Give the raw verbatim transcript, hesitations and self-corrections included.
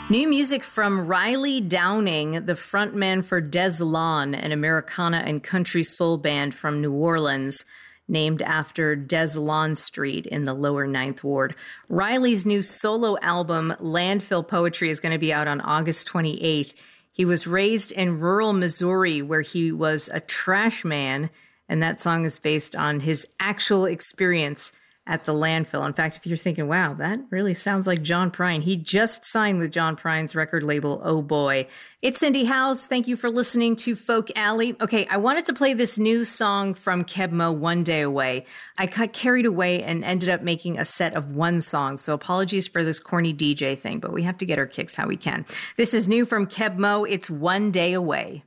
New music from Riley Downing, the frontman for Des Lawn, an Americana and country soul band from New Orleans, named after Des Lawn Street in the lower Ninth Ward. Riley's new solo album, Landfill Poetry, is going to be out on August twenty-eighth. He was raised in rural Missouri, where he was a trash man, and that song is based on his actual experience at the landfill. In fact, if you're thinking, wow, that really sounds like John Prine, he just signed with John Prine's record label, Oh Boy. It's Cindy Howes. Thank you for listening to Folk Alley. Okay, I wanted to play this new song from Keb' Mo', One Day Away. I got carried away and ended up making a set of one song, so apologies for this corny D J thing, but we have to get our kicks how we can. This is new from Keb' Mo'. It's One Day Away.